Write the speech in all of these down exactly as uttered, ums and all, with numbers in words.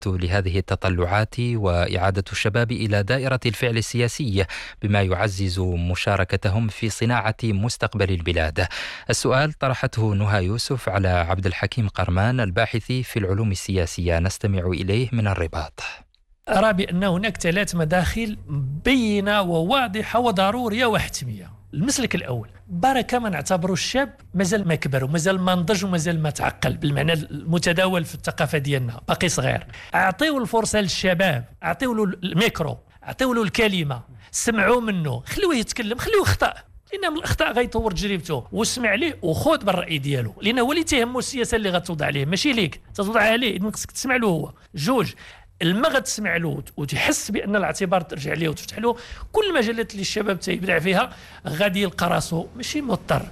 لهذه التطلعات وإعادة الشباب إلى دائرة الفعل السياسي بما يعزز مشاركتهم في صناعة مستقبل البلاد. السؤال طرحته نهى يوسف على عبد الحكيم قرمان الباحث في العلوم السياسية، نستمع إليه من الرباط. أرى بأن هناك ثلاث مداخل بينة وواضحة وضرورية وحتمية. المسلك الأول، بركة ما نعتبره الشاب مازال ما كبر ومازال ما نضج ومازال ما تعقل بالمعنى المتداول في الثقافة ديالنا، باقي صغير. أعطيو الفرصة للشباب، أعطيو له الميكرو، أعطيو له الكلمة، سمعوا منه، خلوه يتكلم، خلوه يخطأ، لأن من الأخطاء غيطور تجربته، واسمع ليه وخذ بالرأي ديالو، لأن هو اللي تهمه السياسة اللي غتوضع عليه، ماشي ليك تتوضعها عليه، إذن خصك تسمع له هو. جوج، لما غتسمع له وتحس بان الاعتبار ترجع ليه وتفتح له كل المجالات اللي الشباب تيبدع فيها، غادي يلقى راسو ماشي مضطر،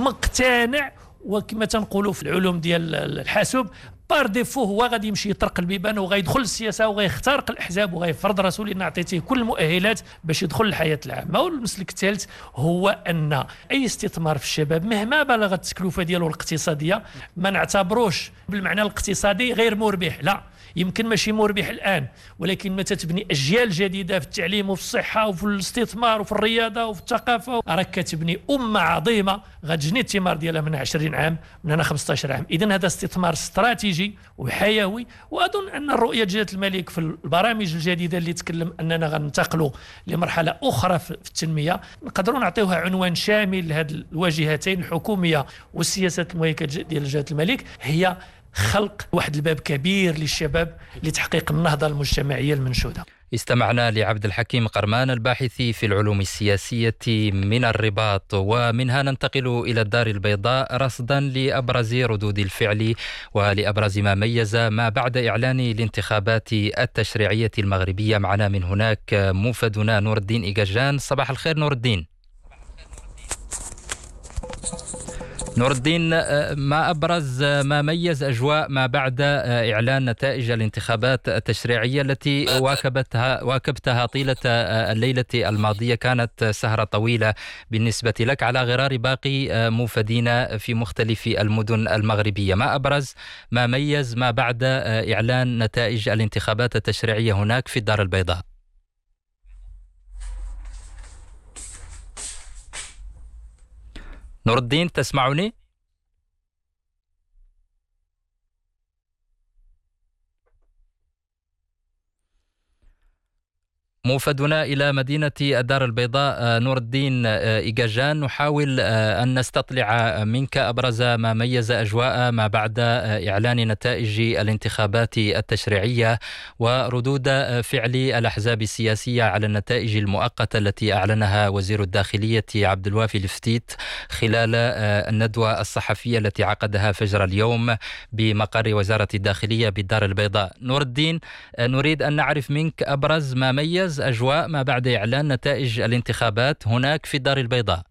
مقتنع، وكما تنقولوا في العلوم ديال الحاسوب بار ديفو هو غادي يمشي يطرق البيبان وغيدخل السياسه وغيخترق الاحزاب وغيفرض راسو، لان عطيتيه كل المؤهلات باش يدخل الحياه العامه. والمسلك الثالث هو ان اي استثمار في الشباب مهما بلغت التكلفه ديالو الاقتصاديه ما نعتبروش بالمعنى الاقتصادي غير مربح، لا، يمكن ماشي مربح الآن، ولكن متى تبني أجيال جديدة في التعليم وفي الصحة وفي الاستثمار وفي الرياضة وفي الثقافة، راك كتبني أمة عظيمة غتجني الثمار ديالها من عشرين عام، من هنا خمسة عشر عام. إذن هذا استثمار استراتيجي وحيوي. وأظن أن الرؤية جلالة الملك في البرامج الجديدة اللي تكلم أننا غننتقلوا لمرحلة أخرى في التنمية، نقدروا نعطيوها عنوان شامل لهذه الواجهتين الحكومية والسياسات المهيكة ديال جلالة الملك، هي خلق واحد الباب كبير للشباب لتحقيق النهضة المجتمعية المنشودة. استمعنا لعبد الحكيم قرمان الباحث في العلوم السياسية من الرباط. ومنها ننتقل إلى الدار البيضاء رصدا لأبرز ردود الفعل ولأبرز ما ميز ما بعد إعلان الانتخابات التشريعية المغربية. معنا من هناك موفدنا نور الدين إيجاجان. صباح الخير نور الدين. نور الدين، ما أبرز ما ميز أجواء ما بعد إعلان نتائج الانتخابات التشريعية التي واكبتها واكبتها طيلة الليلة الماضية؟ كانت سهرة طويلة بالنسبة لك على غرار باقي موفدين في مختلف المدن المغربية. ما أبرز ما ميز ما بعد إعلان نتائج الانتخابات التشريعية هناك في الدار البيضاء؟ نور الدين، تسمعني؟ موفدنا إلى مدينة الدار البيضاء نور الدين إيجاجان، نحاول أن نستطلع منك أبرز ما ميز أجواء ما بعد إعلان نتائج الانتخابات التشريعية وردود فعل الأحزاب السياسية على النتائج المؤقتة التي أعلنها وزير الداخلية عبد الوافي الفتيت خلال الندوة الصحفية التي عقدها فجر اليوم بمقر وزارة الداخلية بالدار البيضاء. نور الدين، نريد أن نعرف منك أبرز ما ميز أجواء ما بعد إعلان نتائج الانتخابات هناك في الدار البيضاء.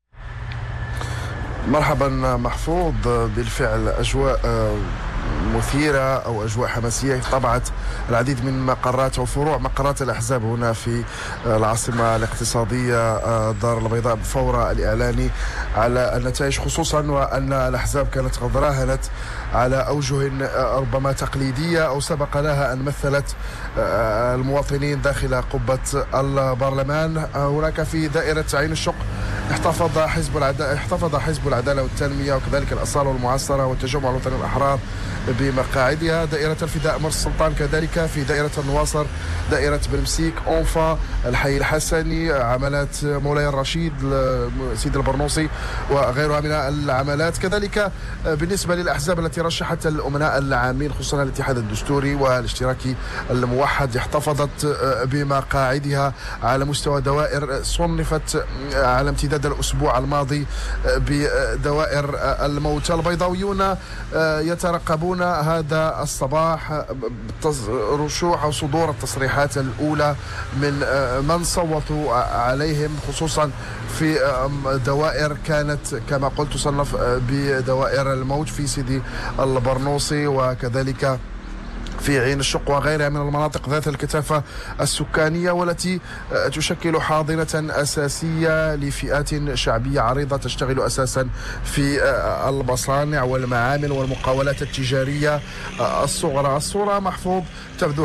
مرحبا محفوظ. بالفعل أجواء مثيرة أو أجواء حماسية طبعت العديد من مقرات وفروع مقرات الأحزاب هنا في العاصمة الاقتصادية الدار البيضاء فور الإعلان على النتائج، خصوصا وأن الأحزاب كانت قد راهنت على أوجه ربما تقليدية أو سبق لها أن مثلت المواطنين داخل قبة البرلمان. هناك في دائرة عين الشق احتفظ حزب العدالة احتفظ حزب العدالة والتنمية وكذلك الأصالة والمعاصرة والتجمع الوطني الأحرار بمقاعدها. دائرة الفداء مرس السلطان كذلك، في دائرة النواصر دائرة بلمسيك، أونفا، الحي الحسني، عملات مولاي الرشيد، سيد البرنوصي وغيرها من العملات. كذلك بالنسبة للأحزاب التي رشحت الأمناء العامين خصوصا الاتحاد الدستوري والاشتراكي الموحد احتفظت بمقاعدها على مستوى دوائر صنفت على امتداد الأسبوع الماضي بدوائر الموت. البيضاويون يترقبون هذا الصباح رشوح أو صدور التصريحات الأولى من من صوتوا عليهم، خصوصا في دوائر كانت كما قلت تصنف بدوائر الموت في سيدي البرنوصي وكذلك في عين الشق وغيرها من المناطق ذات الكثافة السكانية، والتي تشكل حاضنة أساسية لفئات شعبية عريضة تشتغل أساسا في المصانع والمعامل والمقاولات التجارية الصغرى. الصورة محفوظ تبدو